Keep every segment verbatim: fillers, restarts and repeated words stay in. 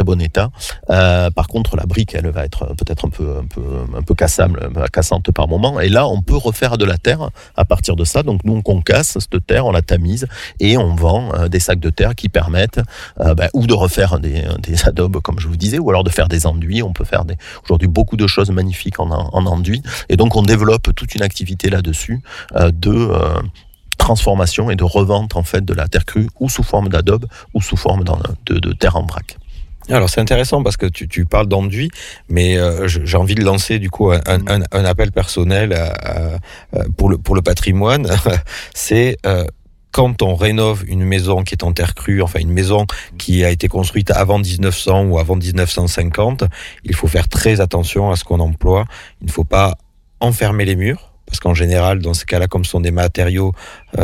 très bon état. Euh, par contre, la brique, elle va être peut-être un peu, un peu, un peu cassable, cassante par moment. Et là, on peut refaire de la terre à partir de ça. Donc, nous, on concasse cette terre, on la tamise et on vend euh, des sacs de terre qui permettent euh, bah, ou de refaire des, des adobes, comme je vous disais, ou alors de faire des enduits. On peut faire des, aujourd'hui beaucoup de choses magnifiques en, en enduits. Et donc, on développe toute une activité là-dessus euh, de... Euh, transformation et de revente en fait de la terre crue ou sous forme d'adobe ou sous forme de, de terre en vrac. Alors c'est intéressant parce que tu, tu parles d'enduit, mais euh, j'ai envie de lancer du coup un, un, un appel personnel à, à, pour, le, pour le patrimoine. C'est euh, quand on rénove une maison qui est en terre crue, enfin une maison qui a été construite avant dix-neuf cents ou avant dix-neuf cent cinquante, il faut faire très attention à ce qu'on emploie. Il ne faut pas enfermer les murs. Parce qu'en général, dans ces cas-là, comme ce sont des matériaux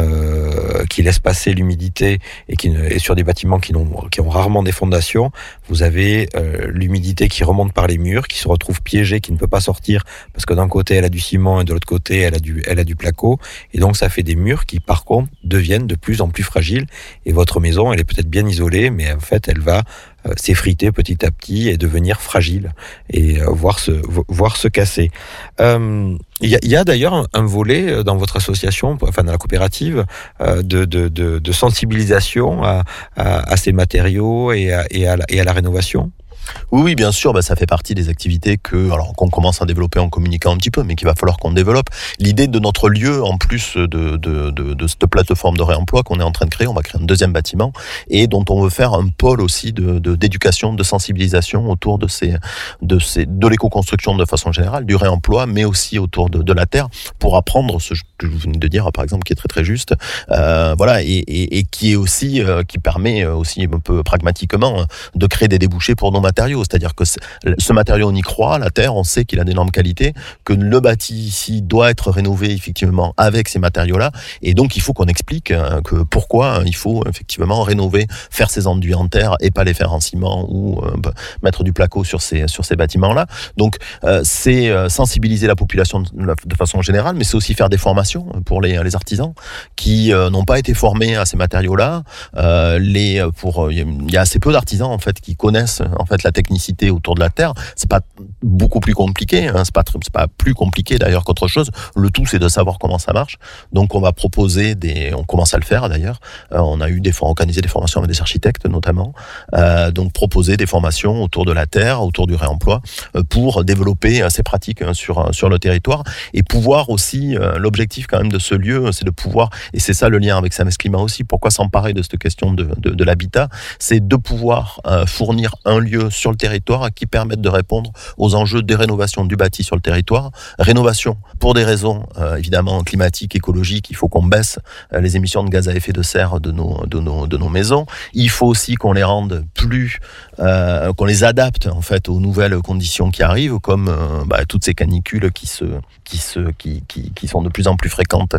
euh, qui laissent passer l'humidité et, qui, et sur des bâtiments qui, qui ont rarement des fondations, vous avez euh, l'humidité qui remonte par les murs, qui se retrouve piégée, qui ne peut pas sortir, parce que d'un côté, elle a du ciment et de l'autre côté, elle a du, elle a du placo. Et donc, ça fait des murs qui, par contre, deviennent de plus en plus fragiles. Et votre maison, elle est peut-être bien isolée, mais en fait, elle va euh, s'effriter petit à petit et devenir fragile et euh, voir, se, voir se casser. Euh, Il y a, il y a d'ailleurs un, un volet dans votre association, enfin dans la coopérative, euh, de, de, de, de sensibilisation à, à, à ces matériaux et à, et, à la, et à la rénovation. Oui, oui, bien sûr, bah, ça fait partie des activités que, alors, qu'on commence à développer en communiquant un petit peu, mais qu'il va falloir qu'on développe. L'idée de notre lieu, en plus de, de, de, de cette plateforme de réemploi qu'on est en train de créer, on va créer un deuxième bâtiment et dont on veut faire un pôle aussi de, de, d'éducation, de sensibilisation autour de ces, de ces, de l'éco-construction de façon générale, du réemploi, mais aussi autour de, de la terre pour apprendre ce que vous venez de dire, par exemple, qui est très très juste, euh, voilà, et, et, et qui est aussi, euh, qui permet aussi un peu pragmatiquement de créer des débouchés pour nos matériaux. C'est-à-dire que ce matériau, on y croit, la terre, on sait qu'il a d'énormes qualités, que le bâti ici doit être rénové effectivement avec ces matériaux-là, et donc il faut qu'on explique hein, que pourquoi il faut effectivement rénover, faire ces enduits en terre et pas les faire en ciment ou euh, mettre du placo sur ces, sur ces bâtiments-là. Donc euh, c'est euh, sensibiliser la population de, de façon générale, mais c'est aussi faire des formations pour les, les artisans qui euh, n'ont pas été formés à ces matériaux-là. Euh, les, pour, il y a assez peu d'artisans en fait qui connaissent en fait la technicité autour de la terre. C'est pas beaucoup plus compliqué, hein. c'est pas c'est pas plus compliqué d'ailleurs qu'autre chose. Le tout c'est de savoir comment ça marche. Donc on va proposer des, on commence à le faire d'ailleurs. Euh, on a eu des organisé des formations avec des architectes notamment. Euh, donc proposer des formations autour de la terre, autour du réemploi, euh, pour développer euh, ces pratiques hein, sur sur le territoire et pouvoir aussi euh, l'objectif quand même de ce lieu, c'est de pouvoir, et c'est ça le lien avec Sames Climat aussi. Pourquoi s'emparer de cette question de de, de l'habitat, c'est de pouvoir euh, fournir un lieu sur le territoire qui permettent de répondre aux enjeux des rénovations du bâti sur le territoire. Rénovation pour des raisons euh, évidemment climatiques, écologiques, il faut qu'on baisse euh, les émissions de gaz à effet de serre de nos, de nos, de nos maisons. Il faut aussi qu'on les rende plus, euh, qu'on les adapte en fait aux nouvelles conditions qui arrivent, comme euh, bah, toutes ces canicules qui, se, qui, se, qui, qui, qui sont de plus en plus fréquentes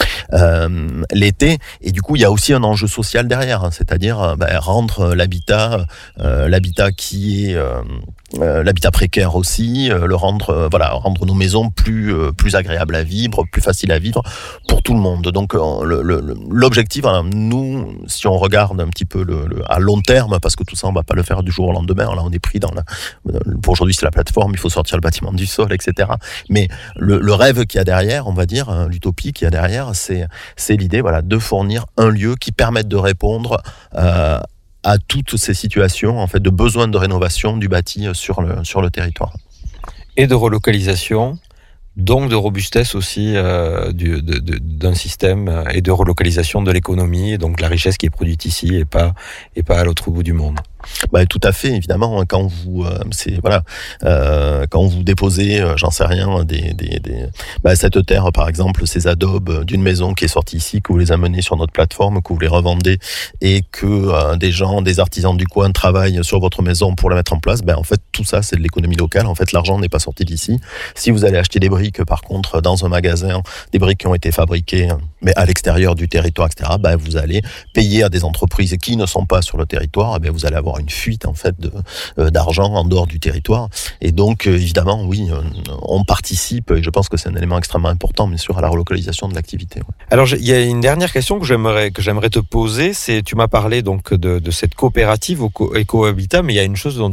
euh, l'été. Et du coup, il y a aussi un enjeu social derrière, hein, c'est-à-dire bah, rendre l'habitat, euh, l'habitat qui est euh, euh, l'habitat précaire aussi, euh, le rendre, euh, voilà, rendre nos maisons plus euh, plus agréables à vivre, plus faciles à vivre pour tout le monde. Donc euh, le, le, l'objectif, hein, nous, si on regarde un petit peu le, le, à long terme, parce que tout ça on va pas le faire du jour au lendemain. Là, on est pris dans la, pour aujourd'hui c'est la plateforme, il faut sortir le bâtiment du sol, et cetera. Mais le, le rêve qu'il y a derrière, on va dire, hein, l'utopie qu'il y a derrière, c'est c'est l'idée, voilà, de fournir un lieu qui permette de répondre euh, à toutes ces situations en fait de besoin de rénovation du bâti sur le sur le territoire et de relocalisation, donc de robustesse aussi euh, du, de, de, d'un système et de relocalisation de l'économie, donc la richesse qui est produite ici et pas et pas à l'autre bout du monde. Bah, tout à fait, évidemment, quand vous, euh, c'est voilà, euh, quand vous déposez, euh, j'en sais rien, des, des, des, bah, cette terre, par exemple, ces adobes d'une maison qui est sortie ici, que vous les amenez sur notre plateforme, que vous les revendez, et que euh, des gens, des artisans du coin travaillent sur votre maison pour la mettre en place. Ben en fait, tout ça, c'est de l'économie locale. En fait, l'argent n'est pas sorti d'ici. Si vous allez acheter des briques, par contre, dans un magasin, des briques qui ont été fabriquées, mais à l'extérieur du territoire, et cetera, ben vous allez payer à des entreprises qui ne sont pas sur le territoire. Ben vous allez avoir une fuite en fait de, euh, d'argent en dehors du territoire, et donc euh, évidemment oui euh, on participe, et je pense que c'est un élément extrêmement important bien sûr à la relocalisation de l'activité. Ouais. Alors il y a une dernière question que j'aimerais que j'aimerais te poser, c'est tu m'as parlé donc de, de cette coopérative Eco-Habitat, mais il y a une chose dont